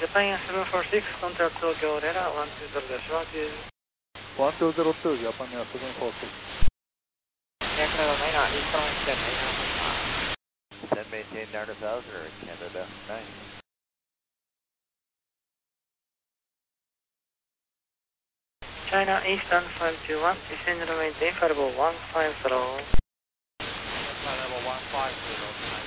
Japan 746, contact Tokyo Rera 120-1. 1202, Japan 746. Aircraft 9, Eastbound 10, 10 maintain 9000 or Canada 9. China Eastern 521, descend and maintain flight level 150. Flight level 150,